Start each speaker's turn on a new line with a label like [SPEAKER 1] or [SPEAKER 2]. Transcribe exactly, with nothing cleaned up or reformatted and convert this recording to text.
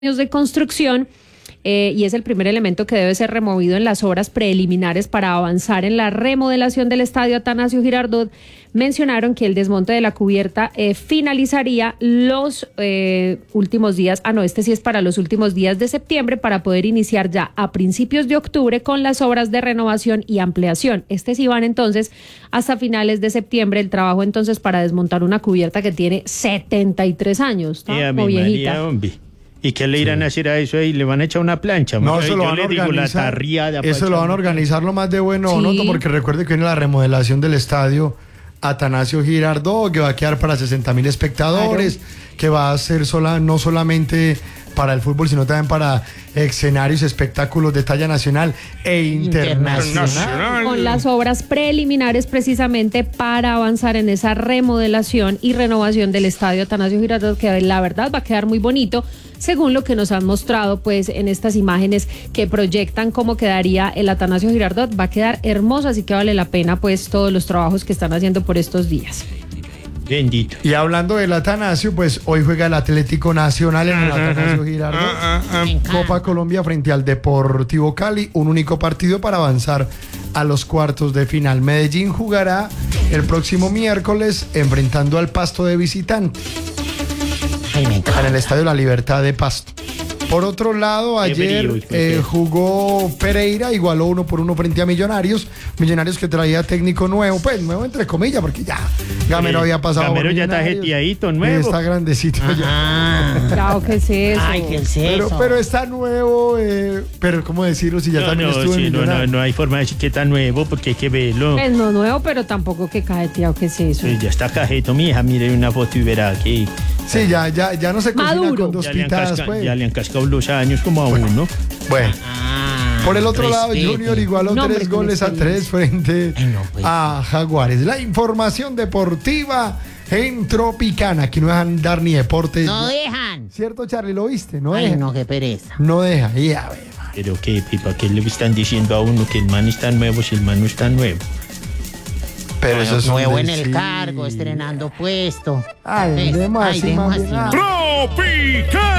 [SPEAKER 1] de construcción eh, y es el primer elemento que debe ser removido en las obras preliminares para avanzar en la remodelación del estadio Atanasio Girardot. Mencionaron que el desmonte de la cubierta eh, finalizaría los eh, últimos días, ah no, este sí es para los últimos días de septiembre para poder iniciar ya a principios de octubre con las obras de renovación y ampliación. Este sí van entonces hasta finales de septiembre, el trabajo entonces para desmontar una cubierta que tiene setenta y tres años, ¿no? Como viejita.
[SPEAKER 2] María, hombre. ¿Y qué le irán sí. a hacer a eso ahí? ¿Le van a echar una plancha?
[SPEAKER 3] No, eso lo van a organizar. Eso lo van a organizar lo más de bueno, sí. Noto, porque recuerde que viene la remodelación del estadio Atanasio Girardot, que va a quedar para sesenta mil espectadores, claro. Que va a ser sola, no solamente para el fútbol, sino también para escenarios, espectáculos de talla nacional e internacional. internacional.
[SPEAKER 1] Con las obras preliminares precisamente para avanzar en esa remodelación y renovación del estadio Atanasio Girardot, que la verdad va a quedar muy bonito, según lo que nos han mostrado pues en estas imágenes que proyectan cómo quedaría el Atanasio Girardot. Va a quedar hermoso, así que vale la pena pues todos los trabajos que están haciendo por estos días.
[SPEAKER 2] Bendito.
[SPEAKER 3] Y hablando del Atanasio, pues hoy juega el Atlético Nacional en el Atanasio Girardot, Copa Colombia frente al Deportivo Cali, un único partido para avanzar a los cuartos de final. Medellín jugará el próximo miércoles enfrentando al Pasto de visitante en el Estadio La Libertad de Pasto. Por otro lado, ayer eh, jugó Pereira, igualó uno por uno frente a Millonarios. Millonarios que traía técnico nuevo, pues nuevo entre comillas, porque ya Gamero eh, había pasado.
[SPEAKER 2] Gamero ya está jeteadito, nuevo.
[SPEAKER 3] Está grandecito
[SPEAKER 1] ya. Claro, ¿qué es eso?
[SPEAKER 4] Ay, ¿qué es eso?
[SPEAKER 3] Pero, pero está nuevo, eh, pero ¿cómo decirlo si ya
[SPEAKER 2] no,
[SPEAKER 3] también
[SPEAKER 2] no,
[SPEAKER 3] estuvo
[SPEAKER 2] sí,
[SPEAKER 3] en
[SPEAKER 2] no, no, no hay forma de decir que está nuevo porque hay que verlo.
[SPEAKER 1] Pues no nuevo, pero tampoco que cajeteado, ¿qué es eso?
[SPEAKER 2] Sí, ya está cajeto, mi hija, mire una foto y verá aquí.
[SPEAKER 3] Sí, ya, ya, ya no se cocina
[SPEAKER 1] Maduro.
[SPEAKER 3] con dos
[SPEAKER 2] ya
[SPEAKER 3] pitadas,
[SPEAKER 2] le casca,
[SPEAKER 3] pues.
[SPEAKER 2] Ya le han cascado los años como a bueno. uno.
[SPEAKER 3] Bueno.
[SPEAKER 4] Ah,
[SPEAKER 3] por el otro
[SPEAKER 4] respete.
[SPEAKER 3] lado, Junior igualó
[SPEAKER 1] no,
[SPEAKER 3] tres goles a tres frente
[SPEAKER 4] Ay, no, pues.
[SPEAKER 3] a Jaguares. La información deportiva en Tropicana. Aquí no dejan dar ni deporte.
[SPEAKER 4] No dejan.
[SPEAKER 3] ¿Cierto, Charlie? ¿Lo viste? No
[SPEAKER 4] Ay,
[SPEAKER 3] dejan.
[SPEAKER 4] no, qué pereza.
[SPEAKER 3] No deja. Y a ver.
[SPEAKER 2] Pero qué, ¿para qué le están diciendo a uno que el man está nuevo si el man no está nuevo?
[SPEAKER 3] Pero
[SPEAKER 4] bueno,
[SPEAKER 3] eso es
[SPEAKER 4] nuevo en
[SPEAKER 3] decir.
[SPEAKER 4] el cargo, estrenando puesto.
[SPEAKER 3] Ay,
[SPEAKER 4] ¿Ves?
[SPEAKER 3] de más,
[SPEAKER 4] Ay,
[SPEAKER 3] sí,
[SPEAKER 4] de
[SPEAKER 3] más
[SPEAKER 4] más,
[SPEAKER 3] bien,
[SPEAKER 4] sí.
[SPEAKER 3] ah.
[SPEAKER 2] ¡Tropicana!